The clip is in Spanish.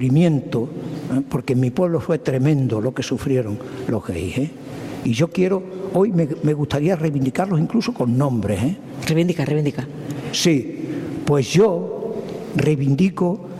porque en mi pueblo fue tremendo lo que sufrieron los gays, ¿eh? Y yo quiero, hoy me gustaría reivindicarlos incluso con nombres, ¿eh? Reivindica. Sí, pues yo reivindico